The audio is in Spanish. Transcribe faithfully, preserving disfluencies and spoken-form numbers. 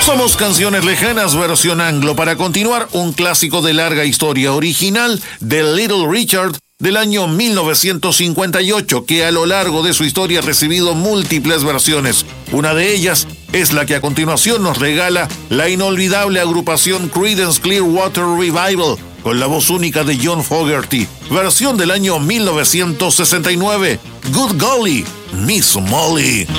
Somos Canciones Lejanas, versión anglo, para continuar un clásico de larga historia original de Little Richard del año mil novecientos cincuenta y ocho, que a lo largo de su historia ha recibido múltiples versiones. Una de ellas es la que a continuación nos regala la inolvidable agrupación Creedence Clearwater Revival, con la voz única de John Fogerty, versión del año mil novecientos sesenta y nueve, Good Golly, Miss Molly.